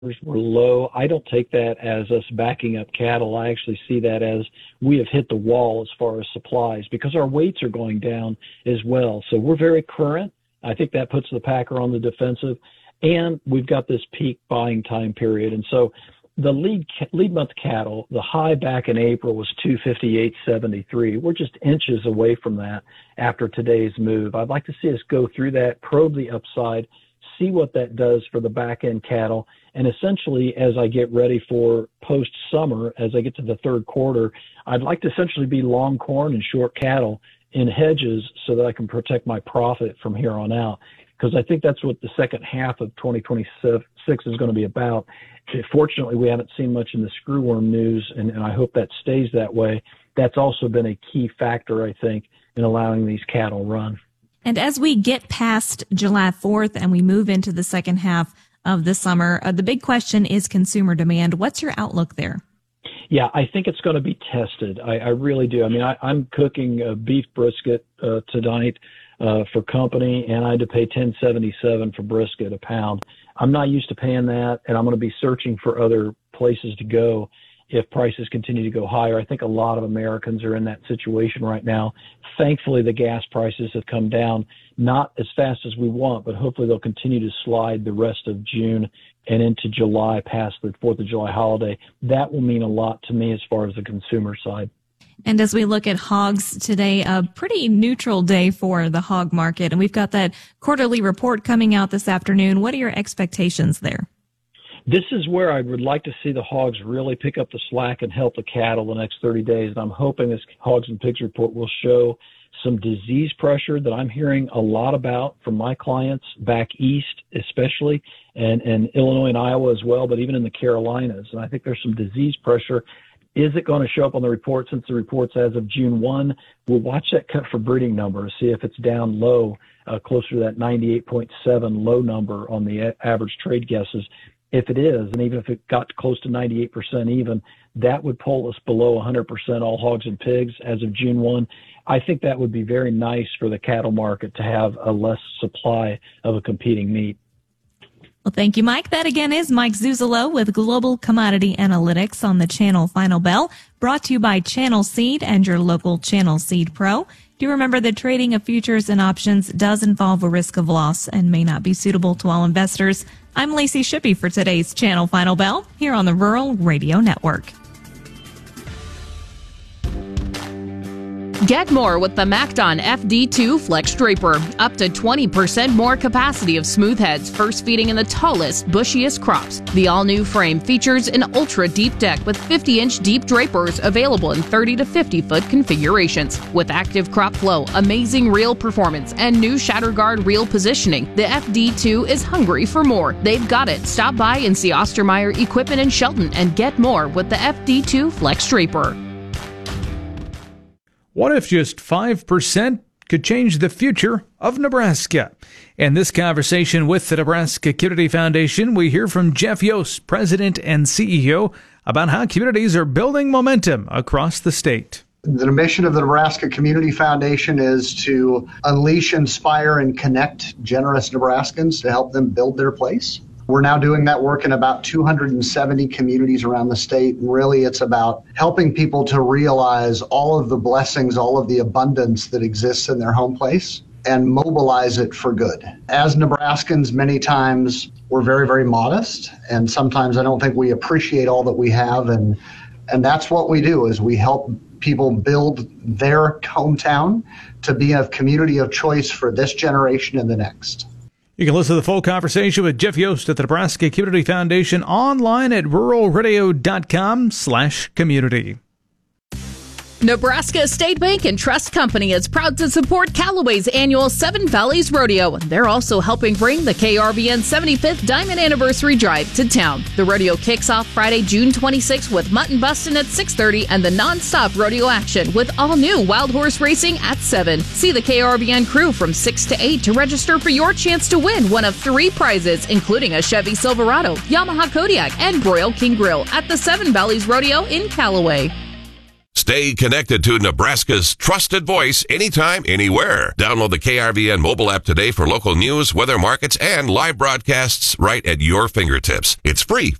were low. I don't take that as us backing up cattle. I actually see that as we have hit the wall as far as supplies because our weights are going down as well. So we're very current. I think that puts the packer on the defensive, and we've got this peak buying time period. And so the lead month cattle, the high back in April was 258.73. We're just inches away from that after today's move. I'd like to see us go through that, probe the upside, see what that does for the back end cattle. And essentially, as I get ready for post summer, as I get to the third quarter, I'd like to essentially be long corn and short cattle in hedges so that I can protect my profit from here on out. Because I think that's what the second half of 2026 is going to be about. Fortunately, we haven't seen much in the screwworm news, and I hope that stays that way. That's also been a key factor, I think, in allowing these cattle run. And as we get past July 4th and we move into the second half of the summer, the big question is consumer demand. What's your outlook there? Yeah, I think it's going to be tested. I really do. I mean, I'm cooking beef brisket tonight for company, and I had to pay $10.77 for brisket a pound. I'm not used to paying that, and I'm going to be searching for other places to go if prices continue to go higher. I think a lot of Americans are in that situation right now. Thankfully, the gas prices have come down, not as fast as we want, but hopefully they'll continue to slide the rest of June and into July past the 4th of July holiday. That will mean a lot to me as far as the consumer side. And as we look at hogs today, a pretty neutral day for the hog market. And we've got that quarterly report coming out this afternoon. What are your expectations there? This is where I would like to see the hogs really pick up the slack and help the cattle the next 30 days. And I'm hoping this hogs and pigs report will show some disease pressure that I'm hearing a lot about from my clients back east, especially, and Illinois and Iowa as well, but even in the Carolinas. And I think there's some disease pressure. Is it going to show up on the report since the report's as of June 1? We'll watch that cut for breeding numbers, see if it's down low, closer to that 98.7 low number on the average trade guesses. If it is, and even if it got close to 98% even, that would pull us below 100% all hogs and pigs as of June 1. I think that would be very nice for the cattle market to have a less supply of a competing meat. Well, thank you, Mike. That again is Mike Zuzolo with Global Commodity Analytics on the Channel Final Bell, brought to you by Channel Seed and your local Channel Seed Pro. Do remember that trading of futures and options does involve a risk of loss and may not be suitable to all investors. I'm Lacey Shippey for today's Channel Final Bell here on the Rural Radio Network. Get more with the MacDon FD2 Flex Draper. Up to 20% more capacity of smooth heads, first feeding in the tallest, bushiest crops. The all-new frame features an ultra-deep deck with 50-inch deep drapers available in 30 to 50-foot configurations. With active crop flow, amazing reel performance, and new shatter guard reel positioning, the FD2 is hungry for more. They've got it. Stop by and see Ostermeyer Equipment in Shelton and get more with the FD2 Flex Draper. What if just 5% could change the future of Nebraska? In this conversation with the Nebraska Community Foundation, we hear from Jeff Yost, President and CEO, about how communities are building momentum across the state. The mission of the Nebraska Community Foundation is to unleash, inspire, and connect generous Nebraskans to help them build their place. We're now doing that work in about 270 communities around the state. And really, it's about helping people to realize all of the blessings, all of the abundance that exists in their home place and mobilize it for good. As Nebraskans, many times we're very, very modest. And sometimes I don't think we appreciate all that we have. And that's what we do, is we help people build their hometown to be a community of choice for this generation and the next. You can listen to the full conversation with Jeff Yost at the Nebraska Community Foundation online at ruralradio.com/community. Nebraska State Bank and Trust Company is proud to support Callaway's annual Seven Valleys Rodeo. They're also helping bring the KRBN 75th Diamond Anniversary Drive to town. The rodeo kicks off Friday, June 26th with Mutton Bustin' at 6:30 and the non-stop rodeo action with all-new Wild Horse Racing at 7. See the KRBN crew from 6 to 8 to register for your chance to win one of 3 prizes, including a Chevy Silverado, Yamaha Kodiak, and Broil King Grill at the Seven Valleys Rodeo in Callaway. Stay connected to Nebraska's trusted voice anytime, anywhere. Download the KRVN mobile app today for local news, weather, markets, and live broadcasts right at your fingertips. It's free.